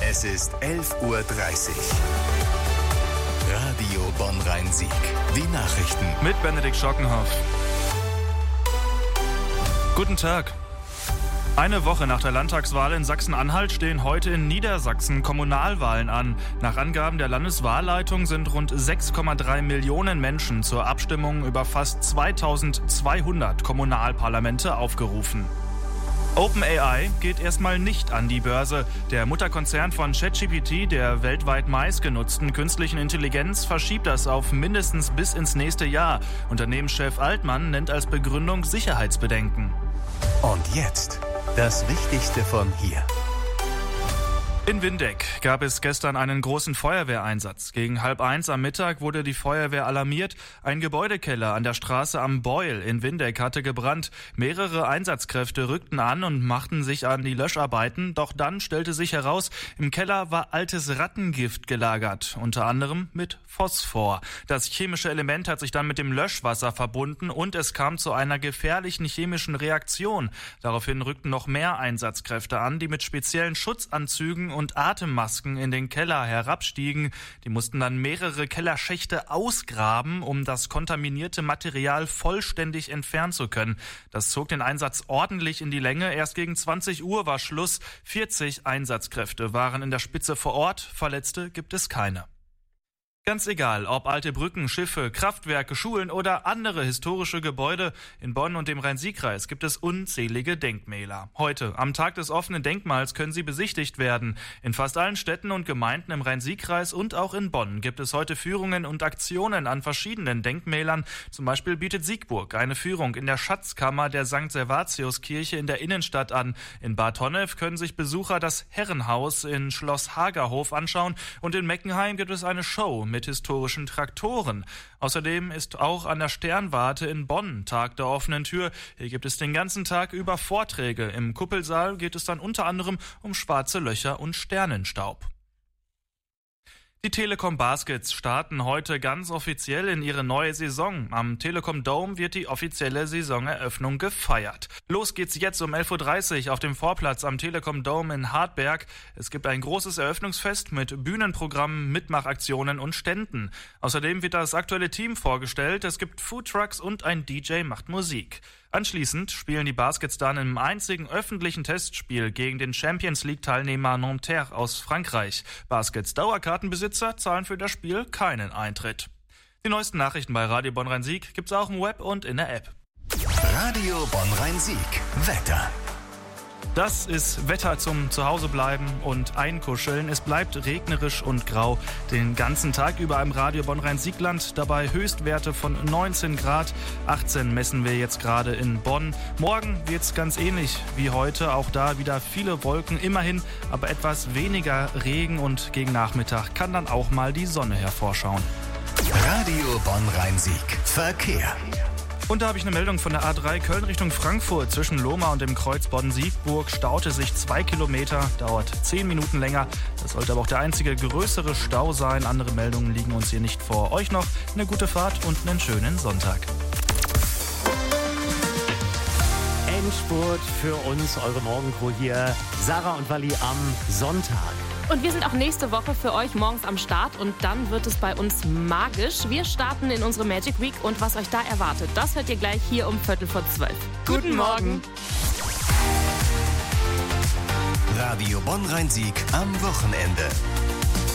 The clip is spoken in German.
Es ist 11:30 Uhr. Radio Bonn-Rhein-Sieg. Die Nachrichten. Mit Benedikt Schockenhoff. Guten Tag. Eine Woche nach der Landtagswahl in Sachsen-Anhalt stehen heute in Niedersachsen Kommunalwahlen an. Nach Angaben der Landeswahlleitung sind rund 6,3 Millionen Menschen zur Abstimmung über fast 2200 Kommunalparlamente aufgerufen. OpenAI geht erstmal nicht an die Börse. Der Mutterkonzern von ChatGPT, der weltweit meistgenutzten künstlichen Intelligenz, verschiebt das auf mindestens bis ins nächste Jahr. Unternehmenschef Altmann nennt als Begründung Sicherheitsbedenken. Und jetzt das Wichtigste von hier. In Windeck gab es gestern einen großen Feuerwehreinsatz. Gegen 12:30 am Mittag wurde die Feuerwehr alarmiert. Ein Gebäudekeller an der Straße am Beul in Windeck hatte gebrannt. Mehrere Einsatzkräfte rückten an und machten sich an die Löscharbeiten. Doch dann stellte sich heraus, im Keller war altes Rattengift gelagert, unter anderem mit Phosphor. Das chemische Element hat sich dann mit dem Löschwasser verbunden und es kam zu einer gefährlichen chemischen Reaktion. Daraufhin rückten noch mehr Einsatzkräfte an, die mit speziellen Schutzanzügen und Atemmasken in den Keller herabstiegen. Die mussten dann mehrere Kellerschächte ausgraben, um das kontaminierte Material vollständig entfernen zu können. Das zog den Einsatz ordentlich in die Länge. Erst gegen 20 Uhr war Schluss. 40 Einsatzkräfte waren in der Spitze vor Ort. Verletzte gibt es keine. Ganz egal, ob alte Brücken, Schiffe, Kraftwerke, Schulen oder andere historische Gebäude, in Bonn und dem Rhein-Sieg-Kreis gibt es unzählige Denkmäler. Heute, am Tag des offenen Denkmals, können sie besichtigt werden. In fast allen Städten und Gemeinden im Rhein-Sieg-Kreis und auch in Bonn gibt es heute Führungen und Aktionen an verschiedenen Denkmälern. Zum Beispiel bietet Siegburg eine Führung in der Schatzkammer der St. Servatius-Kirche in der Innenstadt an. In Bad Honnef können sich Besucher das Herrenhaus in Schloss Hagerhof anschauen und in Meckenheim gibt es eine Show mit historischen Traktoren. Außerdem ist auch an der Sternwarte in Bonn Tag der offenen Tür. Hier gibt es den ganzen Tag über Vorträge. Im Kuppelsaal geht es dann unter anderem um schwarze Löcher und Sternenstaub. Die Telekom Baskets starten heute ganz offiziell in ihre neue Saison. Am Telekom Dome wird die offizielle Saisoneröffnung gefeiert. Los geht's jetzt um 11:30 Uhr auf dem Vorplatz am Telekom Dome in Hartberg. Es gibt ein großes Eröffnungsfest mit Bühnenprogrammen, Mitmachaktionen und Ständen. Außerdem wird das aktuelle Team vorgestellt. Es gibt Foodtrucks und ein DJ macht Musik. Anschließend spielen die Baskets dann im einzigen öffentlichen Testspiel gegen den Champions-League-Teilnehmer Nanterre aus Frankreich. Baskets Dauerkartenbesitzer zahlen für das Spiel keinen Eintritt. Die neuesten Nachrichten bei Radio Bonn-Rhein-Sieg gibt's auch im Web und in der App. Radio Bonn-Rhein-Sieg. Wetter. Das ist Wetter zum Zuhausebleiben und Einkuscheln. Es bleibt regnerisch und grau den ganzen Tag über im Radio Bonn-Rhein-Siegland. Dabei Höchstwerte von 19 Grad. 18 messen wir jetzt gerade in Bonn. Morgen wird's ganz ähnlich wie heute. Auch da wieder viele Wolken, immerhin aber etwas weniger Regen und gegen Nachmittag kann dann auch mal die Sonne hervorschauen. Radio Bonn-Rhein-Sieg. Verkehr. Und da habe ich eine Meldung von der A3 Köln Richtung Frankfurt. Zwischen Lohmar und dem Kreuz Bonn-Siegburg staute sich 2 Kilometer, dauert 10 Minuten länger. Das sollte aber auch der einzige größere Stau sein. Andere Meldungen liegen uns hier nicht vor. Euch noch eine gute Fahrt und einen schönen Sonntag. Endspurt für uns, eure Morgencrew hier, Sarah und Wally am Sonntag. Und wir sind auch nächste Woche für euch morgens am Start und dann wird es bei uns magisch. Wir starten in unsere Magic Week und was euch da erwartet, das hört ihr gleich hier um 11:45. Guten Morgen! Radio Bonn-Rhein-Sieg am Wochenende.